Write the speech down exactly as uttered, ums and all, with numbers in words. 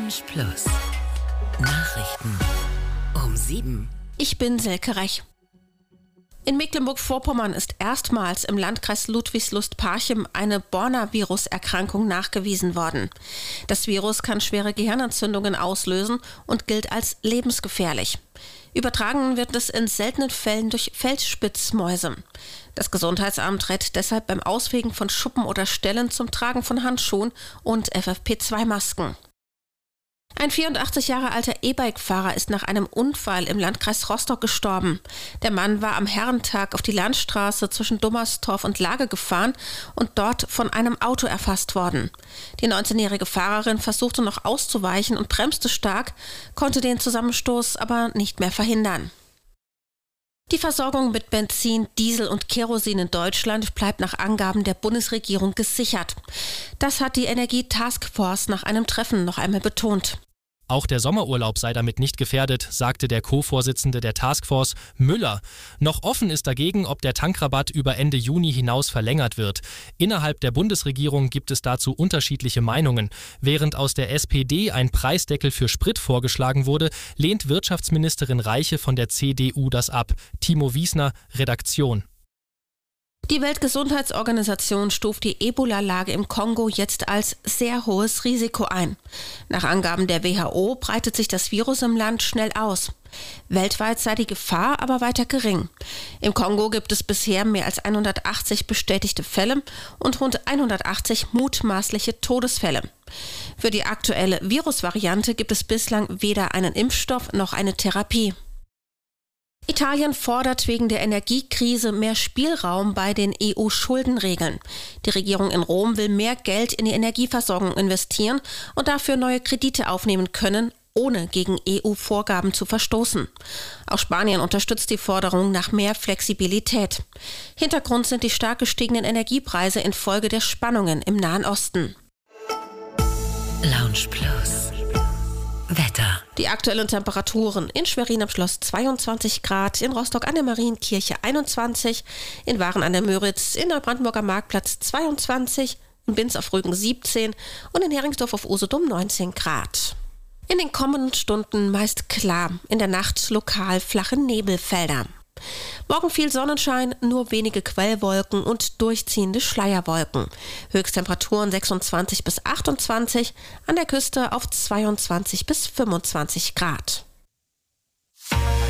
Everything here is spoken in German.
Lounge Plus. Nachrichten um sieben. Ich bin Silke Rech. In Mecklenburg-Vorpommern ist erstmals im Landkreis Ludwigslust-Parchim eine Borna-Virus-Erkrankung nachgewiesen worden. Das Virus kann schwere Gehirnentzündungen auslösen und gilt als lebensgefährlich. Übertragen wird es in seltenen Fällen durch Feldspitzmäuse. Das Gesundheitsamt rät deshalb beim Ausfegen von Schuppen oder Stellen zum Tragen von Handschuhen und F F P zwei Masken. Ein vierundachtzig Jahre alter E-Bike-Fahrer ist nach einem Unfall im Landkreis Rostock gestorben. Der Mann war am Herrentag auf die Landstraße zwischen Dummerstorf und Lage gefahren und dort von einem Auto erfasst worden. Die neunzehnjährige Fahrerin versuchte noch auszuweichen und bremste stark, konnte den Zusammenstoß aber nicht mehr verhindern. Die Versorgung mit Benzin, Diesel und Kerosin in Deutschland bleibt nach Angaben der Bundesregierung gesichert. Das hat die Energie-Taskforce nach einem Treffen noch einmal betont. Auch der Sommerurlaub sei damit nicht gefährdet, sagte der Co-Vorsitzende der Taskforce, Müller. Noch offen ist dagegen, ob der Tankrabatt über Ende Juni hinaus verlängert wird. Innerhalb der Bundesregierung gibt es dazu unterschiedliche Meinungen. Während aus der S P D ein Preisdeckel für Sprit vorgeschlagen wurde, lehnt Wirtschaftsministerin Reiche von der C D U das ab. Timo Wiesner, Redaktion. Die Weltgesundheitsorganisation stuft die Ebola-Lage im Kongo jetzt als sehr hohes Risiko ein. Nach Angaben der W H O breitet sich das Virus im Land schnell aus. Weltweit sei die Gefahr aber weiter gering. Im Kongo gibt es bisher mehr als hundertachtzig bestätigte Fälle und rund hundertachtzig mutmaßliche Todesfälle. Für die aktuelle Virusvariante gibt es bislang weder einen Impfstoff noch eine Therapie. Italien fordert wegen der Energiekrise mehr Spielraum bei den E U-Schuldenregeln. Die Regierung in Rom will mehr Geld in die Energieversorgung investieren und dafür neue Kredite aufnehmen können, ohne gegen E U-Vorgaben zu verstoßen. Auch Spanien unterstützt die Forderung nach mehr Flexibilität. Hintergrund sind die stark gestiegenen Energiepreise infolge der Spannungen im Nahen Osten. Lounge Plus. Wetter. Die aktuellen Temperaturen: in Schwerin am Schloss zweiundzwanzig Grad, in Rostock an der Marienkirche einundzwanzig, in Waren an der Müritz, in Neubrandenburger Marktplatz zweiundzwanzig, in Binz auf Rügen siebzehn und in Heringsdorf auf Usedom neunzehn Grad. In den kommenden Stunden meist klar, in der Nacht lokal flache Nebelfelder. Morgen viel Sonnenschein, nur wenige Quellwolken und durchziehende Schleierwolken. Höchsttemperaturen sechsundzwanzig bis achtundzwanzig, an der Küste auf zweiundzwanzig bis fünfundzwanzig Grad.